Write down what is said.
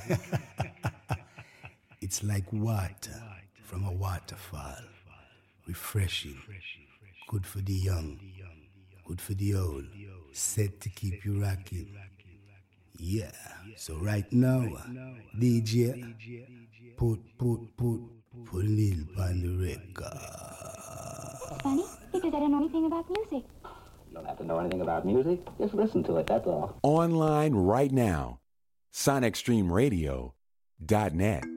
It's like water from a waterfall. Refreshing. Good for the young. Good for the old. Set to keep you rocking. Yeah. So right now, DJ, put Lil on the record. Funny, because I don't know anything about music. You don't have to know anything about music. Just listen to it, that's all. Online right now. SonicStreamRadio.net.